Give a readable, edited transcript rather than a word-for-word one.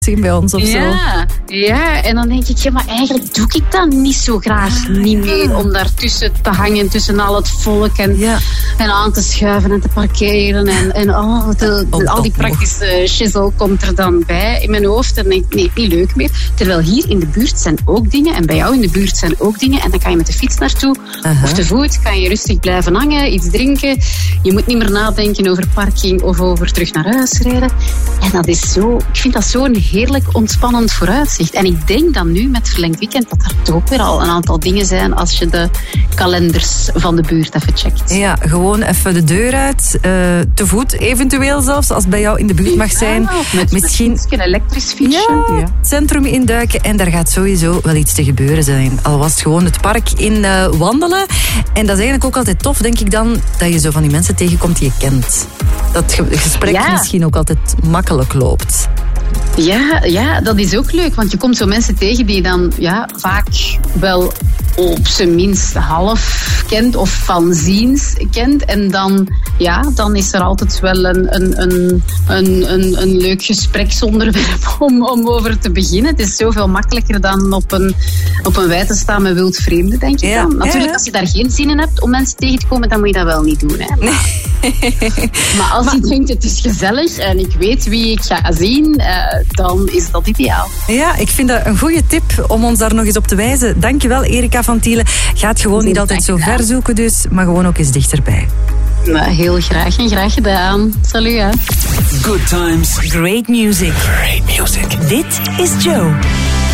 zien bij ons of zo. Ja, en dan denk ik, ja, maar eigenlijk doe ik dat niet zo graag niet meer. Om daartussen te hangen, tussen al het volk en aan te schuiven en te parkeren. En al die praktische shizzle komt er dan bij in mijn hoofd. En denk ik, nee, niet leuk meer. Terwijl hier in de buurt zijn ook dingen. En bij jou in de buurt zijn ook dingen. En dan kan je met de fiets naartoe. Of te voet, kan je rustig blijven hangen, iets drinken. Je moet niet meer nadenken over parking of over terug naar huis rijden. En dat is zo, ik vind dat zo'n heerlijk ontspannend vooruitzicht. En ik denk dan nu met verlengd weekend dat er toch ook weer al een aantal dingen zijn als je de kalenders van de buurt even checkt. Ja, gewoon even de deur uit, te voet eventueel zelfs, als het bij jou in de buurt mag zijn. Misschien een elektrisch fietsje. Ja, het centrum induiken en daar gaat sowieso wel iets te gebeuren zijn. Al was het gewoon het park in wandelen. En dat is eigenlijk ook altijd tof, denk ik dan, dat je zo van die mensen tegenkomt die je kent. Dat gesprek misschien ook altijd makkelijk loopt. Ja, dat is ook leuk, want je komt zo mensen tegen die dan vaak wel op zijn minst half kent of van ziens kent. En dan is er altijd wel een leuk gespreksonderwerp om over te beginnen. Het is zoveel makkelijker dan op een wei te staan met wildvreemden, denk ik dan. Natuurlijk, als je daar geen zin in hebt om mensen tegen te komen, dan moet je dat wel niet doen. Hè. Maar als je denkt, het is gezellig en ik weet wie ik ga zien, dan is dat ideaal. Ja, ik vind dat een goede tip om ons daar nog eens op te wijzen. Dankjewel, Erika van Thiele. Ga het gewoon niet altijd zo ver zoeken dus, maar gewoon ook eens dichterbij. Nou, heel graag en graag gedaan. Salut, hè. Good times. Great music. Great music. Dit is Joe.